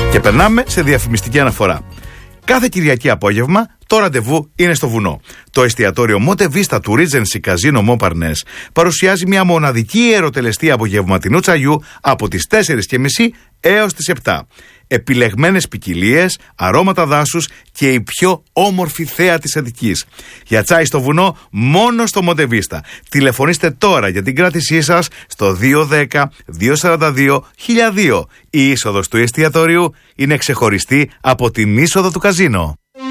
Και περνάμε σε διαφημιστική αναφορά. Κάθε Κυριακή απόγευμα το ραντεβού είναι στο βουνό. Το εστιατόριο Monte Vista του Regency Casino Montparnasse παρουσιάζει μια μοναδική ερωτελεστή απογευματινού τσαγιού από τις 4.30 έως τις 7. Επιλεγμένες ποικιλίες, αρώματα δάσους και η πιο όμορφη θέα της Αττικής. Για τσάι στο βουνό μόνο στο Monte Vista. Τηλεφωνήστε τώρα για την κράτησή σας στο 210-242-1002. Η είσοδος του εστιατορίου είναι ξεχωριστή από την είσοδο του καζίνο.